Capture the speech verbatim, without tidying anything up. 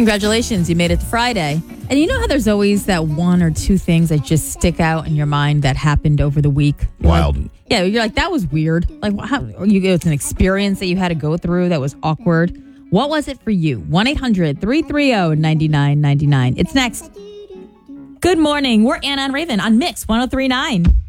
Congratulations, you made it to Friday. And you know how there's always that one or two things that just stick out in your mind that happened over the week? You're Wild. Like, yeah, you're like, that was weird. Like, how, you, it was an experience that you had to go through that was awkward. What was it for you? one eight hundred three three zero nine nine nine nine. It's next. Good morning. We're Anna and Raven on Mix one oh three point nine.